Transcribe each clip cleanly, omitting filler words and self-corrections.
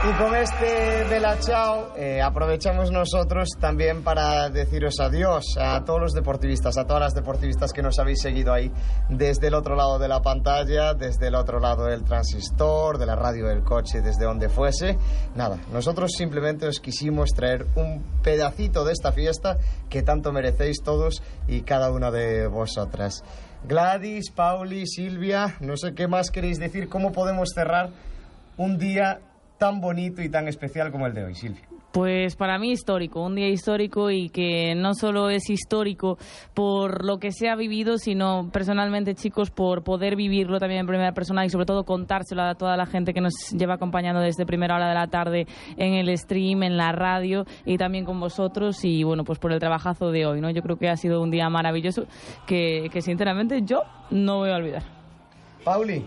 Y con este Bella Ciao aprovechamos nosotros también para deciros adiós a todos los deportivistas, a todas las deportivistas que nos habéis seguido ahí desde el otro lado de la pantalla, desde el otro lado del transistor, de la radio del coche, desde donde fuese. Nada, nosotros simplemente os quisimos traer un pedacito de esta fiesta que tanto merecéis todos y cada una de vosotras. Gladys, Pauli, Silvia, no sé qué más queréis decir, cómo podemos cerrar un día tan bonito y tan especial como el de hoy, Silvia. Pues para mí histórico, un día histórico, y que no solo es histórico por lo que se ha vivido, sino personalmente, chicos, por poder vivirlo también en primera persona y sobre todo contárselo a toda la gente que nos lleva acompañando desde primera hora de la tarde en el stream, en la radio y también con vosotros, y bueno, pues por el trabajazo de hoy, ¿no? Yo creo que ha sido un día maravilloso que sinceramente yo no voy a olvidar. Pauli.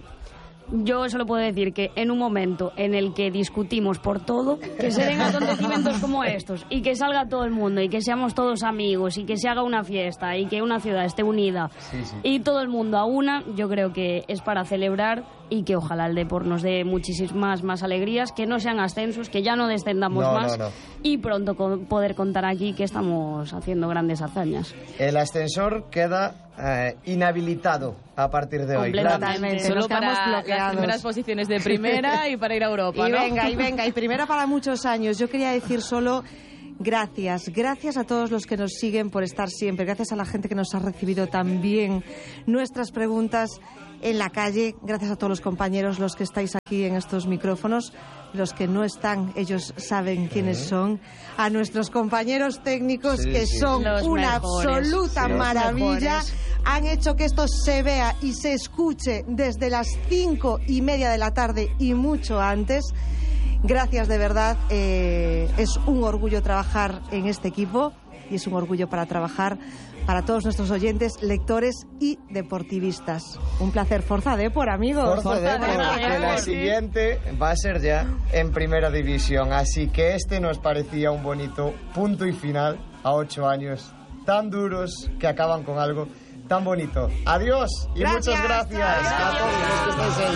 Yo solo puedo decir que en un momento en el que discutimos por todo, que se den acontecimientos como estos y que salga todo el mundo y que seamos todos amigos y que se haga una fiesta y que una ciudad esté unida y todo el mundo a una, yo creo que es para celebrar y que ojalá el deporte nos dé muchísimas más alegrías, que no sean ascensos, que ya no descendamos más y pronto poder contar aquí que estamos haciendo grandes hazañas. El ascensor queda inhabilitado a partir de hoy. Completamente. Solo para las primeras posiciones de primera y para ir a Europa, ¿no? Y primera para muchos años. Yo quería decir solo gracias a todos los que nos siguen por estar siempre, gracias a la gente que nos ha recibido también nuestras preguntas en la calle, gracias a todos los compañeros, los que estáis aquí en estos micrófonos, los que no están, ellos saben quiénes son, a nuestros compañeros técnicos que son una absoluta maravilla, han hecho que esto se vea y se escuche desde las 5:30 de la tarde y mucho antes. Gracias de verdad, es un orgullo trabajar en este equipo y es un orgullo para trabajar para todos nuestros oyentes, lectores y deportivistas. Un placer. Forza Depor, amigos. Forza Depor, que la siguiente va a ser ya en primera división, así que este nos parecía un bonito punto y final a 8 años tan duros que acaban con algo tan bonito. Adiós y muchas gracias a todos los que estáis ahí.